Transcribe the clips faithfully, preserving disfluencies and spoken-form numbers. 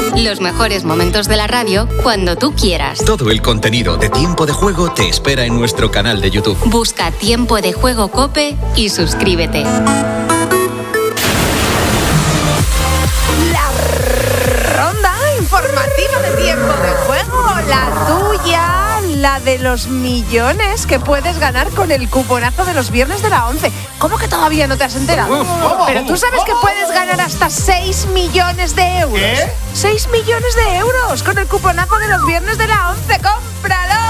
Los mejores momentos de la radio cuando tú quieras. Todo el contenido de Tiempo de Juego te espera en nuestro canal de YouTube. Busca Tiempo de Juego COPE y suscríbete. La ronda informativa de Tiempo de Juego, la tuya, la de los millones que puedes ganar con el cuponazo de los viernes de la once. ¿Cómo que todavía no te has enterado? Uf, ¿cómo? Pero tú sabes que puedes ganar hasta seis millones de euros. ¿Qué? seis millones de euros con el cuponazo de los viernes de la once. ¡Cómpralo!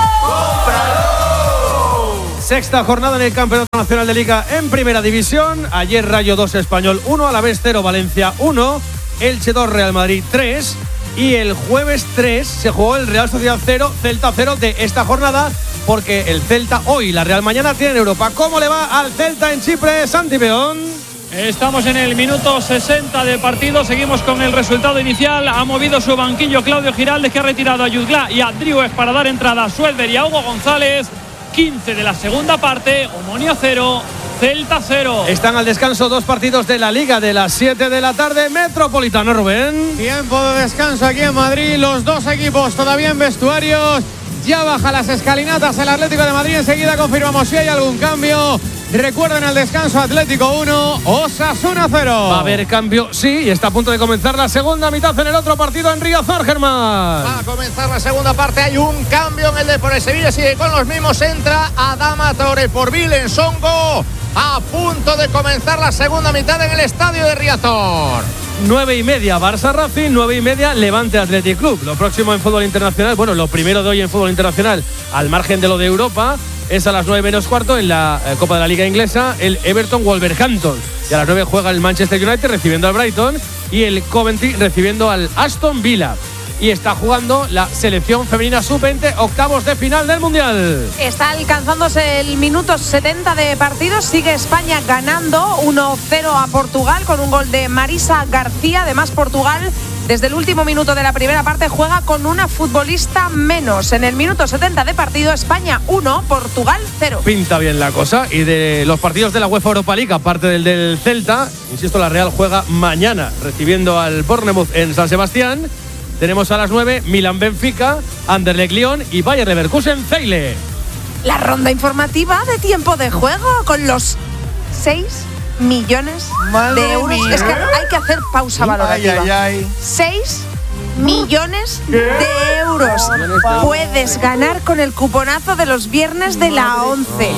¡Cómpralo! Sexta jornada en el Campeonato Nacional de Liga en Primera División. Ayer Rayo dos, Español uno, Alavés cero, Valencia uno, Elche dos, Real Madrid tres. Y el jueves tres se jugó el Real Sociedad cero, Celta cero de esta jornada, porque el Celta hoy y la Real mañana tienen Europa. ¿Cómo le va al Celta en Chipre, Santi Peón? Estamos en el minuto sesenta de partido, seguimos con el resultado inicial. Ha movido su banquillo Claudio Giraldes, que ha retirado a Yuzglá y a Driouech para dar entrada a Suelder y a Hugo González. quince de la segunda parte, Omonia cero, Celta cero. Están al descanso dos partidos de la Liga de las siete de la tarde, Metropolitano, Rubén. Tiempo de descanso aquí en Madrid, los dos equipos todavía en vestuarios. Ya baja las escalinatas el Atlético de Madrid, enseguida confirmamos si hay algún cambio. Recuerden el descanso, Atlético uno, Osasuna cero. Va a haber cambio, sí, y está a punto de comenzar la segunda mitad en el otro partido en Riazor, Germán. Va a comenzar la segunda parte, hay un cambio en el Depor. El Sevilla sigue con los mismos, entra Adama Traoré por Vilen Songo. A punto de comenzar la segunda mitad en el estadio de Riazor. Nueve y media Barça Racing, nueve y media Levante Athletic Club. Lo próximo en fútbol internacional, bueno, lo primero de hoy en fútbol internacional, al margen de lo de Europa, es a las nueve menos cuarto en la eh, Copa de la Liga Inglesa, el Everton Wolverhampton. Y a las nueve juega el Manchester United recibiendo al Brighton y el Coventry recibiendo al Aston Villa. Y está jugando la selección femenina sub veinte, octavos de final del Mundial. Está alcanzándose el minuto setenta de partido. Sigue España ganando uno cero a Portugal con un gol de Marisa García. Además, Portugal, desde el último minuto de la primera parte, juega con una futbolista menos. En el minuto setenta de partido, España uno, Portugal cero. Pinta bien la cosa. Y de los partidos de la UEFA Europa League, aparte del del Celta, insisto, la Real juega mañana recibiendo al Bournemouth en San Sebastián. Tenemos a las nueve Milan-Benfica, Anderlecht Lyon y Bayer Leverkusen-Zeile. La ronda informativa de Tiempo de Juego con los seis millones Madre de euros. mía. Es que hay que hacer pausa valorativa. Ay, ay, ay. seis millones de euros puedes ganar con el cuponazo de los viernes de la once.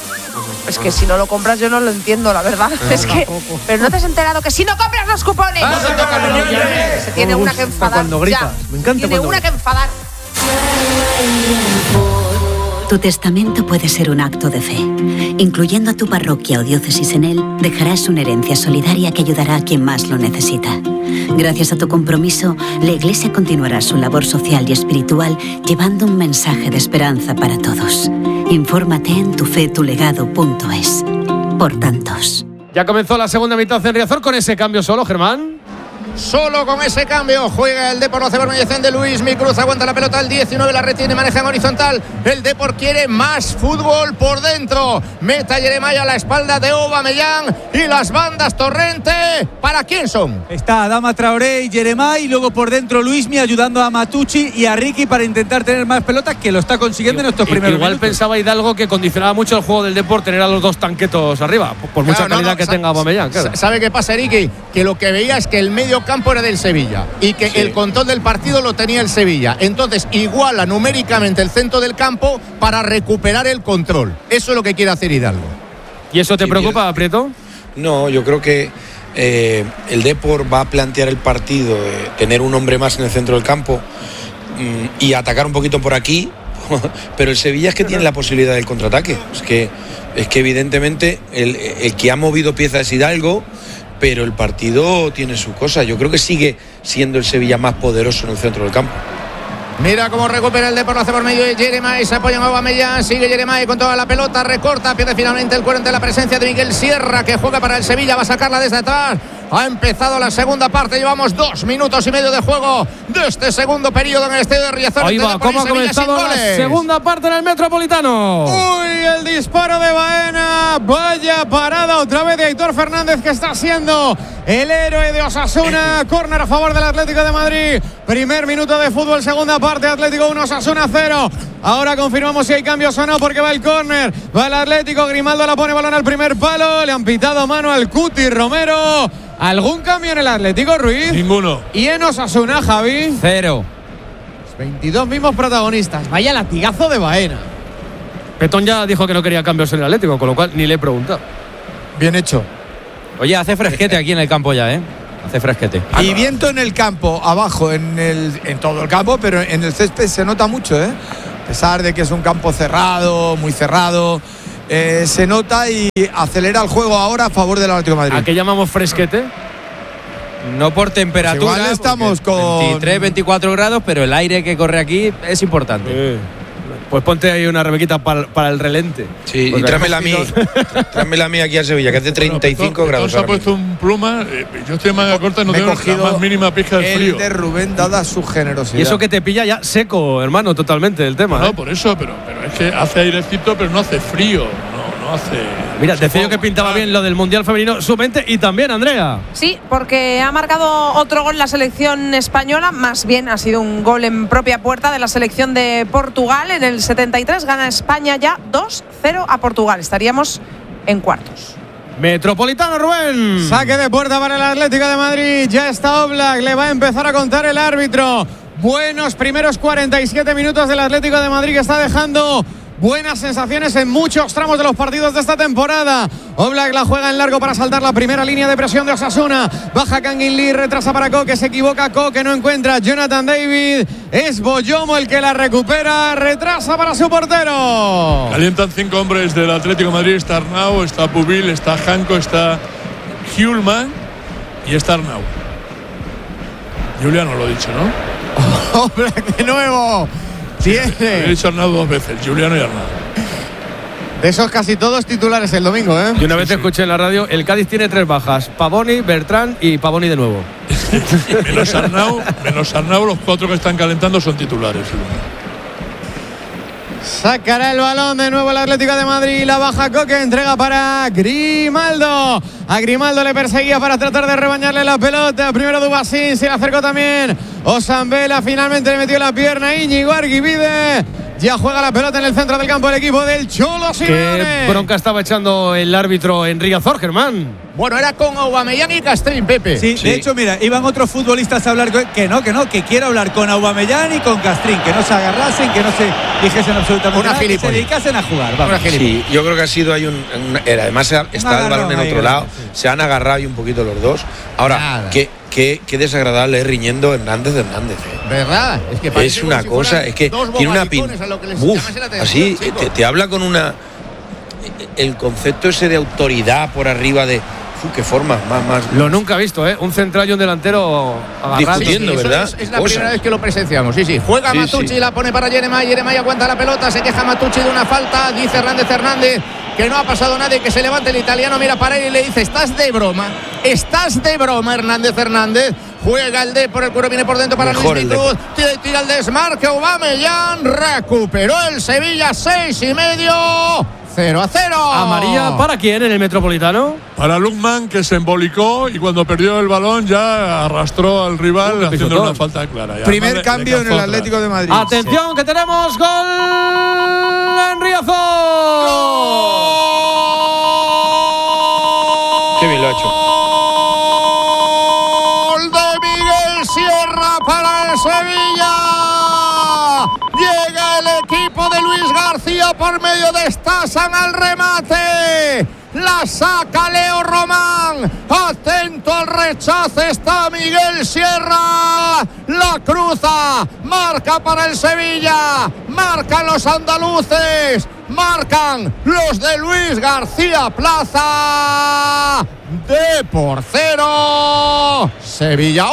Es que si no lo compras yo no lo entiendo, la verdad. Es que, pero no te has enterado que si no compras los cupones, No se tocan los millones. se tiene una que enfadar. Cuando gritas. ya. Me encanta Tiene cuando una que enfadar. Tu testamento puede ser un acto de fe. Incluyendo a tu parroquia o diócesis en él, dejarás una herencia solidaria que ayudará a quien más lo necesita. Gracias a tu compromiso, la Iglesia continuará su labor social y espiritual llevando un mensaje de esperanza para todos. Infórmate en tufetulegado punto es. Por tantos. Ya comenzó la segunda mitad en Riazor con ese cambio solo, Germán. Solo con ese cambio juega el Depor. Hace Bermellezén de Luis Mi Cruz, aguanta la pelota, el diecinueve la retiene, maneja en horizontal. El Depor quiere más fútbol por dentro. Meta Jeremaya a la espalda de Aubameyang y las bandas Torrente. ¿Para quién son? Está Adama Traoré y Jeremai, y luego por dentro Luismi ayudando a Matucci y a Ricky para intentar tener más pelotas, que lo está consiguiendo en estos primeros Igual minutos. pensaba Hidalgo que condicionaba mucho el juego del Depor tener a los dos tanquetos arriba, por mucha Claro, no, calidad no, que sa- tenga Aubameyang. Claro. ¿Sabe qué pasa, Ricky? Que lo que veía es que el medio campo era del Sevilla y que Sí. el control del partido lo tenía el Sevilla. Entonces iguala numéricamente el centro del campo para recuperar el control. Eso es lo que quiere hacer Hidalgo. ¿Y eso te Sí, preocupa, Prieto? No, yo creo que eh, el Depor va a plantear el partido de tener un hombre más en el centro del campo mm, y atacar un poquito por aquí, pero el Sevilla es que tiene la posibilidad del contraataque. Es que, es que evidentemente el, el que ha movido piezas es Hidalgo, pero el partido tiene su cosa. Yo creo que sigue siendo el Sevilla más poderoso en el centro del campo. Mira cómo recupera el Depor, lo hace por medio de Jeremai, se apoya en Aubameyang, sigue Jeremai con toda la pelota, recorta, pierde finalmente el cuero ante la presencia de Miguel Sierra, que juega para el Sevilla, va a sacarla desde atrás. Ha empezado la segunda parte, llevamos dos minutos y medio de juego de este segundo periodo en el estadio de Riazor. Ahí va, ¿cómo ha comenzado la segunda parte en el Metropolitano? Uy, el disparo de Baena. Vaya parada otra vez de Aitor Fernández, que está siendo el héroe de Osasuna. Córner a favor del Atlético de Madrid. Primer minuto de fútbol, segunda parte. Atlético uno, Osasuna cero. Ahora confirmamos si hay cambios o no, porque va el córner. Va el Atlético. Grimaldo la pone balón al primer palo. Le han pitado mano al Cuti Romero. ¿Algún cambio en el Atlético, Ruiz? Ninguno. ¿Y en Osasuna, Javi? Cero. veintidós mismos protagonistas. Vaya latigazo de Baena. Petón ya dijo que no quería cambios en el Atlético, con lo cual ni le he preguntado. Bien hecho. Oye, hace fresquete aquí en el campo ya, ¿eh? Hace fresquete. Y viento en el campo, abajo, en, el, en todo el campo, pero en el césped se nota mucho, ¿eh? A pesar de que es un campo cerrado, muy cerrado, eh, se nota y acelera el juego ahora a favor del Atlético de Madrid. ¿A qué llamamos fresquete? No por temperatura. Pues igual estamos con veintitrés, veinticuatro grados, pero el aire que corre aquí es importante. Eh. Pues ponte ahí una rebequita para, para el relente. Sí, porque y tráemela a mí. Tráemela a mí aquí a Sevilla, que hace treinta y cinco bueno, grados. Se ha puesto un pluma. Eh, yo estoy en manga corta y no Me he tengo la cogido más mínima pizca de el frío. de Rubén, dada su generosidad. Y eso que te pilla ya seco, hermano, totalmente el tema. No, ¿eh? por eso, pero, pero es que hace airecito, pero no hace frío. No, no hace. Mira, decía yo que pintaba bien lo del Mundial Femenino sub veinte y también, Andrea. Sí, porque ha marcado otro gol la selección española, más bien ha sido un gol en propia puerta de la selección de Portugal. En el setenta y tres gana España ya dos cero a Portugal. Estaríamos en cuartos. Metropolitano, Rubén. Saque de puerta para el Atlético de Madrid. Ya está Oblak. Le va a empezar a contar el árbitro. Buenos primeros cuarenta y siete minutos del Atlético de Madrid, que está dejando buenas sensaciones en muchos tramos de los partidos de esta temporada. Oblak la juega en largo para saltar la primera línea de presión de Osasuna. Baja Kangin Lee, retrasa para Koke, se equivoca Koke, no encuentra Jonathan David. Es Boyomo el que la recupera, retrasa para su portero. Calientan cinco hombres del Atlético de Madrid. Está Arnau, está Pubil, está Janko, está Hjulman y está Arnau. Juliano lo he dicho, ¿no? Oblak de nuevo. Tiene. He dicho Arnau dos veces, Juliano y Arnau. De esos casi todos titulares el domingo, ¿eh? Y una vez escuché en la radio, el Cádiz tiene tres bajas: Pavoni, Bertrán y Pavoni de nuevo. menos Arnau, menos Arnau, los cuatro que están calentando son titulares. Sacará el balón de nuevo el Atlético de Madrid. La baja Koke, entrega para Grimaldo. A Grimaldo le perseguía para tratar de rebañarle la pelota. Primero Dubasín, se le acercó también Osambela. Finalmente le metió la pierna Íñigo Arguibide. Ya juega la pelota en el centro del campo el equipo del Cholo Simeone. Qué bronca estaba echando el árbitro Enrique Azor, Germán. Bueno, era con Aubameyang y Castrín, Pepe. Sí, Sí. de hecho, mira, iban otros futbolistas a hablar con, que no, que no, que quiero hablar con Aubameyang y con Castrín, que no se agarrasen, que no se dijesen absolutamente Una nada, que se gilipollez. dedicasen a jugar. Vamos. Sí, yo creo que ha sido ahí un, un- era, además está el agarrón balón en ahí otro grande, lado, sí. se han agarrado ahí un poquito los dos. Ahora, Nada. qué, qué, qué desagradable es riñendo Hernández de Hernández. eh. ¿Verdad? Es que Es parece como una si cosa, fueran es que dos tiene una pin. bobalicones a lo que les Uf, llamas la atención, así chicos. te, te habla con una. El concepto ese de autoridad por arriba de. Uf, qué forma, más, más. Lo nunca he visto, ¿eh? Un central y un delantero agarrando. Discutiendo, Eso ¿verdad? Es, es la Cosa. primera vez que lo presenciamos. Sí, sí. Juega Sí, Matucci, sí. la pone para Jeremai. Jeremai aguanta la pelota, se queja Matucci de una falta. Dice Hernández Hernández que no ha pasado nadie, que se levante el italiano, mira para él y le dice: ¿estás de broma? ¿Estás de broma, Hernández Hernández? Juega el D por el cuero, viene por dentro para Mejor Luis el Vitud. Tira, tira el desmarque, Aubameyang recuperó el Sevilla, seis y medio. cero a cero. ¿Amarilla para quién en el Metropolitano? Para Lukman, que se embolicó y cuando perdió el balón ya arrastró al rival Uh, haciendo pisotón. una falta clara. Y Primer además le- cambio le en calzó el atrás. Atlético de Madrid. Atención, que tenemos gol. Enrique Azor. Qué bien lo ha hecho. Gol de Miguel Sierra para el Sevilla. Llega el equipo de Luis García por medio de Stasan al remate. La saca Leo Román. Atento al rechazo está Miguel Sierra. La cruza. Marca para el Sevilla. Marcan los andaluces. Marcan los de Luis García Plaza. De por cero. Sevilla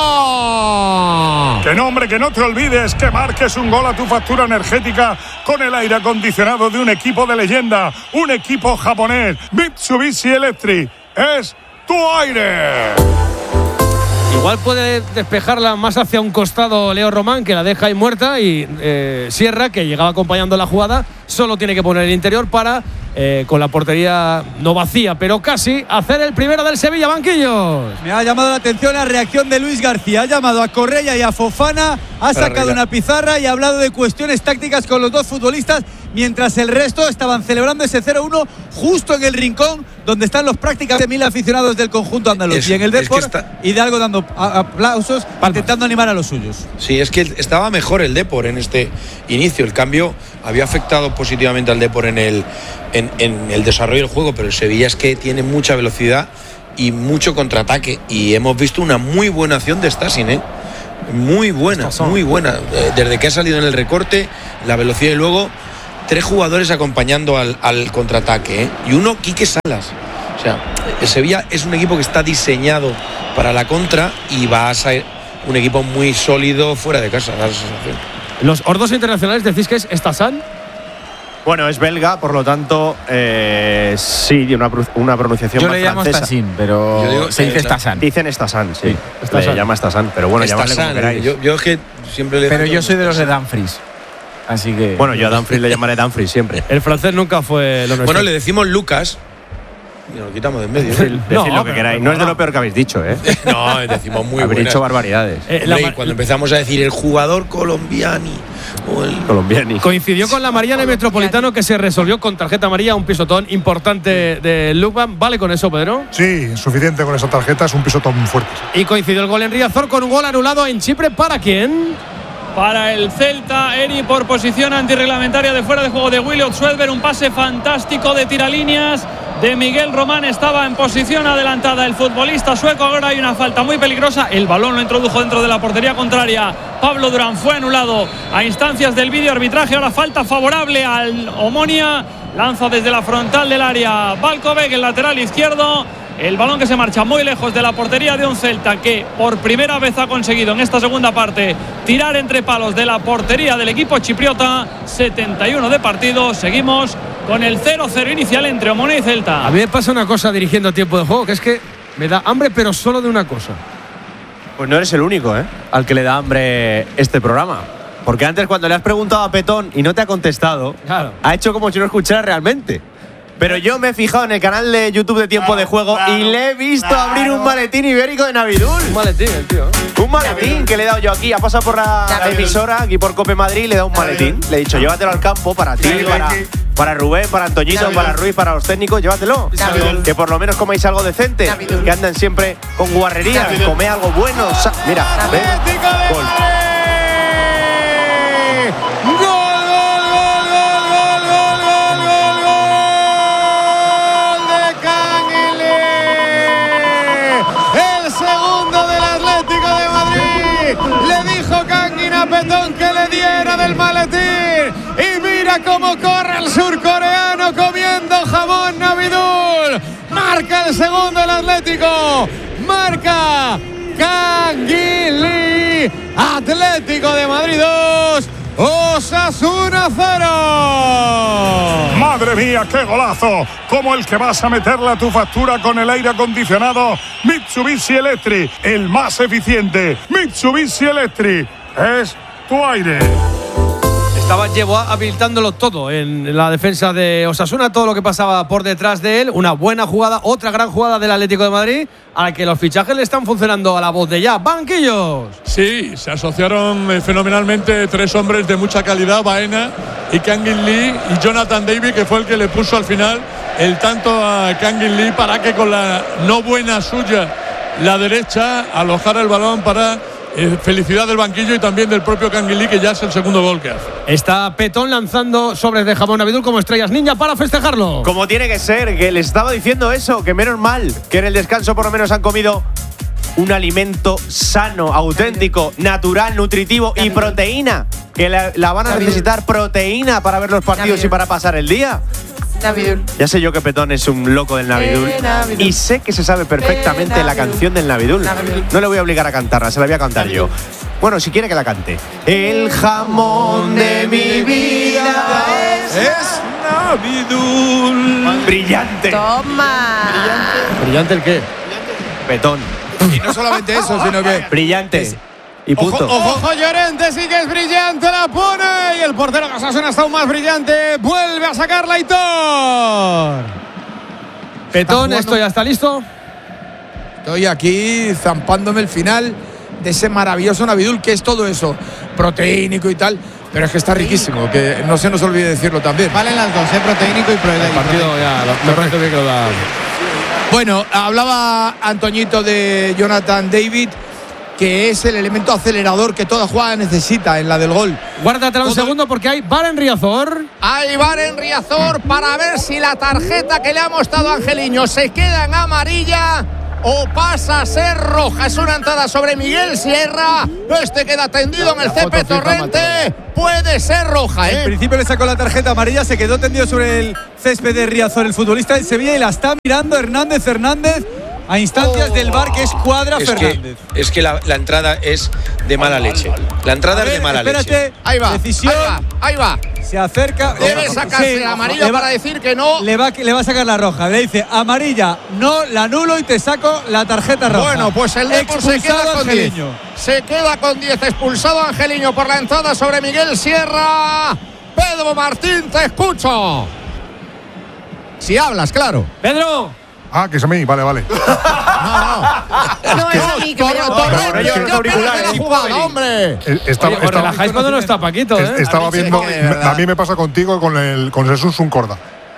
uno. Que no, hombre, que no te olvides que marques un gol a tu factura energética con el aire acondicionado de un equipo de leyenda, un equipo japonés. Mitsubishi Electric es tu aire. Igual puede despejarla más hacia un costado Leo Román, que la deja ahí muerta, y eh, Sierra, que llegaba acompañando la jugada, solo tiene que poner el interior para eh, con la portería no vacía, pero casi, hacer el primero del Sevilla, banquillos. Me ha llamado la atención la reacción de Luis García. Ha llamado a Correia y a Fofana, ha sacado una pizarra y ha hablado de cuestiones tácticas con los dos futbolistas, mientras el resto estaban celebrando ese cero uno justo en el rincón donde están los prácticamente mil aficionados del conjunto andaluz. Es, y en el Depor, está... Hidalgo dando aplausos, intentando animar a los suyos. Sí, es que estaba mejor el Depor en este inicio. El cambio había afectado positivamente al Depor en el, en, en el desarrollo del juego, pero el Sevilla es que tiene mucha velocidad y mucho contraataque. Y hemos visto una muy buena acción de Stasin, ¿eh? Muy buena, muy buena. Desde que ha salido en el recorte, la velocidad y luego tres jugadores acompañando al, al contraataque, ¿eh? Y uno, Quique Salas. O sea, el Sevilla es un equipo que está diseñado para la contra y va a ser un equipo muy sólido fuera de casa, da la sensación. Los ordos internacionales decís que es Stasan. Bueno, es belga, por lo tanto, eh, sí, una, una pronunciación Yo más le llamo francesa. Stasin, pero digo, se dice eh, Stasan. Dicen Stasan, sí. sí Stasan. Le llama Stasan, pero bueno, llamadle como queráis. Yo, yo es que siempre le Pero yo soy de los de Dumfries. Así que. Bueno, yo a Dumfries le llamaré Dumfries siempre. El francés nunca fue lo nuestro. Bueno, le decimos Lucas y nos lo quitamos de en medio. ¿eh? No, Decid lo que queráis. No es de lo peor que habéis dicho, ¿eh? No, decimos muy Habéis buenas. dicho barbaridades. Eh, Hombre, y cuando empezamos a decir el jugador colombiani o el colombiani. Coincidió con la Mariana Metropolitano, que se resolvió con tarjeta amarilla, un pisotón importante de Lukman. ¿Vale con eso, Pedro? Sí, suficiente con esa tarjeta, es un pisotón muy fuerte. Y coincidió el gol en Riazor con un gol anulado en Chipre. ¿Para quién? Para el Celta, Eri por posición antirreglamentaria de fuera de juego de Williot Suelver. Un pase fantástico de tiralíneas de Miguel Román. Estaba en posición adelantada el futbolista sueco. Ahora hay una falta muy peligrosa. El balón lo introdujo dentro de la portería contraria. Pablo Durán fue anulado a instancias del vídeo arbitraje. Ahora falta favorable al Omonia. Lanza desde la frontal del área Valkovec, el lateral izquierdo. El balón que se marcha muy lejos de la portería de un Celta que por primera vez ha conseguido en esta segunda parte tirar entre palos de la portería del equipo chipriota. setenta y uno de partido. Seguimos con el cero cero inicial entre Omonia y Celta. A mí me pasa una cosa dirigiendo tiempo de juego, que es que me da hambre, pero solo de una cosa. Pues no eres el único, ¿eh? Al que le da hambre este programa. Porque antes, cuando le has preguntado a Petón y no te ha contestado, claro, ha hecho como si no escuchara realmente. Pero yo me he fijado en el canal de YouTube de Tiempo de Juego y le he visto abrir un maletín ibérico de Navidul. Un maletín, el tío. Un maletín que le he dado yo aquí. Ha pasado por la emisora, aquí por Cope Madrid, le he dado un maletín. Le he dicho, llévatelo al campo para ti, para, para Rubén, para Antoñito, para Ruiz, para los técnicos, llévatelo. Que por lo menos comáis algo decente. Que andan siempre con guarrería. Come algo bueno. Mira, ¿ves? Gol. Petón que le diera del maletín y mira cómo corre el surcoreano comiendo jamón Navidul. Marca el segundo el Atlético, marca Kangin Lee. Atlético de Madrid dos, Osasuna cero. Madre mía, qué golazo, como el que vas a meterle a tu factura con el aire acondicionado Mitsubishi Electric, el más eficiente. Mitsubishi Electric es tu aire. Estaba llevó habilitándolo todo en la defensa de Osasuna, todo lo que pasaba por detrás de él. Una buena jugada, otra gran jugada del Atlético de Madrid, al que los fichajes le están funcionando a la voz de ya. ¡Banquillos! Sí, se asociaron fenomenalmente tres hombres de mucha calidad, Baena y Kangin Lee y Jonathan David, que fue el que le puso al final el tanto a Kangin Lee para que con la no buena suya, la derecha, alojara el balón para Eh, felicidad del banquillo y también del propio Kangin Lee, que ya es el segundo gol que hace. Está Petón lanzando sobres de jamón Navidul como estrellas ninja para festejarlo. Como tiene que ser, que les estaba diciendo eso, que menos mal que en el descanso por lo menos han comido un alimento sano, auténtico, natural, nutritivo y proteína, que la, la van a necesitar proteína para ver los partidos y para pasar el día. Navidul. Ya sé yo que Petón es un loco del Navidul, eh, Navidul. y sé que se sabe perfectamente eh, la canción del Navidul. Navidul. No le voy a obligar a cantarla, se la voy a cantar Navidul. yo. Bueno, si quiere que la cante. El jamón de mi vida es, es Navidul. Brillante. Toma. ¿Brillante el qué? Petón. Y no solamente eso, sino que brillante. Es, Y punto. Ojo, ojo, ojo, Llorente sí que es brillante, la pone. Y el portero de Osasuna está aún más brillante. Vuelve a sacarla Aitor. Petón, ¿esto ya está listo? Estoy aquí zampándome el final de ese maravilloso Navidul, que es todo eso, proteínico y tal. Pero es que está riquísimo, que no se nos olvide decirlo también. Valen las dos, ¿eh? Proteínico y proteínico. El partido ya, lo, me parece bien que lo da. Bueno, hablaba Antoñito de Jonathan David, que es el elemento acelerador que toda jugada necesita en la del gol. Guárdatela un segundo porque hay VAR en Riazor. Hay VAR en Riazor para ver si la tarjeta que le ha mostrado a Angeliño se queda en amarilla o pasa a ser roja. Es una entrada sobre Miguel Sierra. Este queda tendido en el césped Torrente. Puede ser roja, ¿eh? En principio le sacó la tarjeta amarilla, se quedó tendido sobre el césped de Riazor, el futbolista del Sevilla, y la está mirando Hernández Hernández a instancias oh. del VAR, que es Cuadra es Fernández. Que, es que la, la entrada es de mala leche. La entrada ver, es de mala espérate, leche. Ahí va, decisión. Ahí va, ahí va. Se acerca. Debe sacarse sí, amarilla va, para decir que no. Le va, le va a sacar la roja. Le dice amarilla, no, la anulo y te saco la tarjeta roja. Bueno, pues el Depor se queda con diez. Se queda con diez. Expulsado Angeliño por la entrada sobre Miguel Sierra. Pedro Martín, te escucho. Si hablas, claro. Pedro. Ah, que es a mí, vale, vale. No, no. No es a mí que me la jugada, hombre. Estaba, Oye, os relajáis cuando no está Paquito, ¿eh? Estaba viendo, a mí me pasa contigo con el con Jesús Uncorda.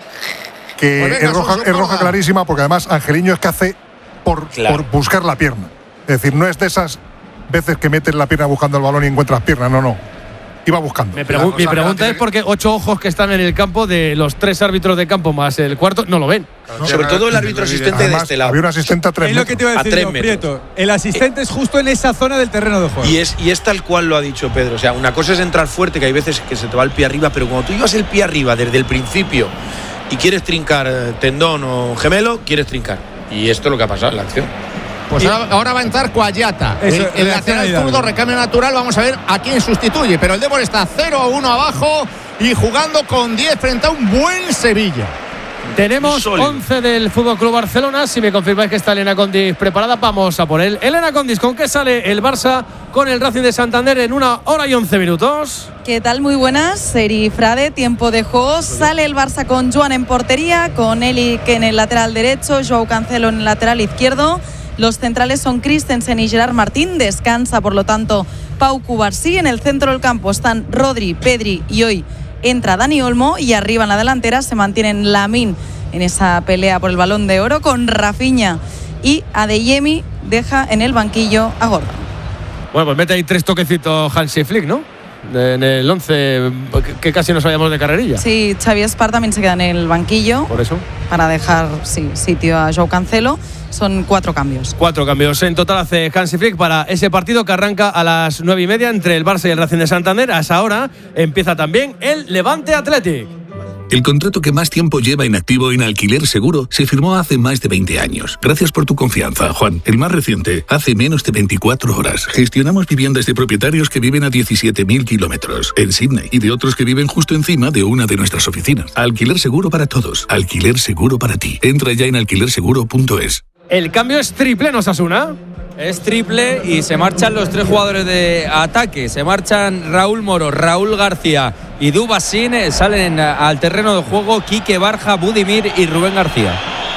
Que pues venga, es roja, es roja clarísima, porque además Angeliño es que hace por, claro. por buscar la pierna. Es decir, no es de esas veces que metes la pierna buscando el balón y encuentras pierna, no, no. Iba buscando. Me pregu mi pregunta es porque ocho ojos que están en el campo, de los tres árbitros de campo más el cuarto, no lo ven. No, sobre todo el árbitro asistente de este lado. Había un asistente a tres metros. Es lo que te iba a decir, yo, Prieto. El asistente eh, es justo en esa zona del terreno de juego. Y es, y es tal cual lo ha dicho Pedro. O sea, una cosa es entrar fuerte, que hay veces que se te va el pie arriba, pero cuando tú llevas el pie arriba desde el principio y quieres trincar tendón o gemelo, quieres trincar. Y esto es lo que ha pasado en la acción. Pues ahora, ahora va a entrar Cuayata. Eso, el el lateral zurdo, recambio natural. Vamos a ver a quién sustituye. Pero el Depor está cero a uno abajo y jugando con diez frente a un buen Sevilla. Tenemos once del F C Barcelona. Si me confirmáis que está Elena Condis preparada, vamos a por él. Elena Condis, ¿con qué sale el Barça con el Racing de Santander en una hora y once minutos? ¿Qué tal? Muy buenas. Seri Frade, tiempo de juego. Sale el Barça con Joan en portería, con Eli que en el lateral derecho, Joao Cancelo en el lateral izquierdo. Los centrales son Christensen y Gerard Martín. Descansa, por lo tanto, Pau Cubarsí. En el centro del campo están Rodri, Pedri y hoy entra Dani Olmo. Y arriba en la delantera se mantienen Lamine en esa pelea por el Balón de Oro con Rafinha y Adeyemi. Deja en el banquillo a Gordon. Bueno, pues mete ahí tres toquecitos Hansi Flick, ¿no? En el once, que casi nos vayamos de carrerilla. Sí, Xavi Espar también se queda en el banquillo. Por eso. Para dejar sí, sitio a Joao Cancelo. Son cuatro cambios. Cuatro cambios en total hace Hansi Flick para ese partido que arranca a las nueve y media entre el Barça y el Racing de Santander. A esa hora empieza también el Levante Athletic. El contrato que más tiempo lleva en activo en Alquiler Seguro se firmó hace más de veinte años. Gracias por tu confianza, Juan. El más reciente, hace menos de veinticuatro horas. Gestionamos viviendas de propietarios que viven a diecisiete mil kilómetros en Sydney y de otros que viven justo encima de una de nuestras oficinas. Alquiler Seguro para todos. Alquiler Seguro para ti. Entra ya en alquiler seguro punto es. El cambio es triple en Osasuna. Es triple y se marchan los tres jugadores de ataque. Se marchan Raúl Moro, Raúl García y Dubasín. Salen al terreno de juego Quique Barja, Budimir y Rubén García.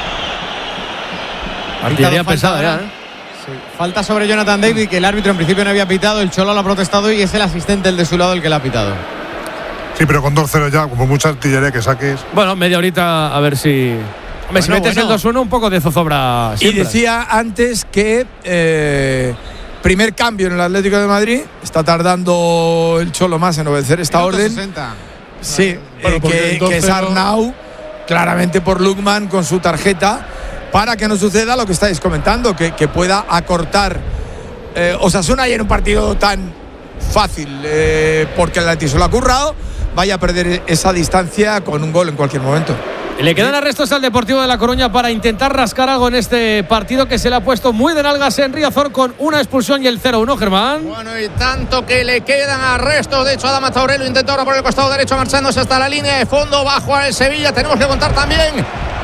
Artillería pesada ya, ¿eh? Sí. Falta sobre Jonathan David, que el árbitro en principio no había pitado. El Cholo lo ha protestado y es el asistente, el de su lado, el que le ha pitado. Sí, pero con dos cero ya, como mucha artillería que saques. Bueno, media horita a ver si... Hombre, si bueno, metes bueno. el dos uno, un poco de zozobra siempre. Y decía antes que eh, primer cambio en el Atlético de Madrid. Está tardando el Cholo más en obedecer esta orden. sesenta. Sí, bueno, eh, que, que es Arnau, claramente por Lukman con su tarjeta, para que no suceda lo que estáis comentando, que, que pueda acortar eh, Osasuna ayer en un partido tan fácil, eh, porque el Atlético se lo ha currado, vaya a perder esa distancia con un gol en cualquier momento. Le quedan arrestos al Deportivo de La Coruña para intentar rascar algo en este partido que se le ha puesto muy de nalgas en Riazor con una expulsión y el cero uno, Germán. Bueno, y tanto que le quedan arrestos. De hecho, Adama Taurelo intentó ahora por el costado derecho marchándose hasta la línea de fondo. Bajo al Sevilla. Tenemos que contar también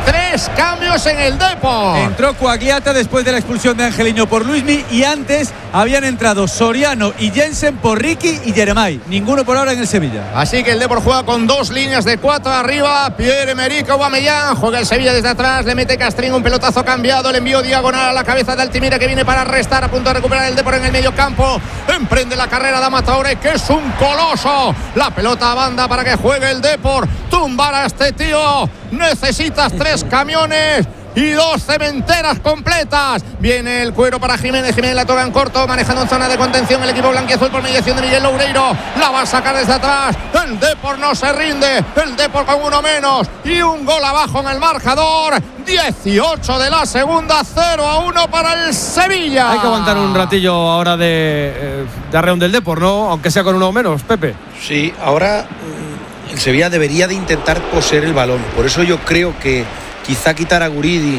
Tres cambios en el Depor. Entró Coagliata después de la expulsión de Angelino por Luismi y antes habían entrado Soriano y Jensen por Ricky y Jeremai. Ninguno por ahora en el Sevilla. Así que el Depor juega con dos líneas de cuatro arriba. Pierre-Emerick Aubameyang juega el Sevilla desde atrás. Le mete Castrín, un pelotazo cambiado. Le envió diagonal a la cabeza de Altimira, que viene para restar, a punto de recuperar el Depor en el medio campo. Emprende la carrera Adama Traoré, que es un coloso. La pelota a banda para que juegue el Depor. Tumbar a este tío. Necesitas tres camiones y dos cementeras completas. Viene el cuero para Jiménez. Jiménez la toca en corto, manejando en zona de contención el equipo blanquiazul por mediación de Miguel Loureiro. La va a sacar desde atrás. El Depor no se rinde. El Depor con uno menos y un gol abajo en el marcador. dieciocho de la segunda, cero a uno para el Sevilla. Hay que aguantar un ratillo ahora de, eh, de arreón del Depor, ¿no? Aunque sea con uno menos, Pepe. Sí, ahora el Sevilla debería de intentar poseer el balón. Por eso yo creo que quizá quitar a Guridi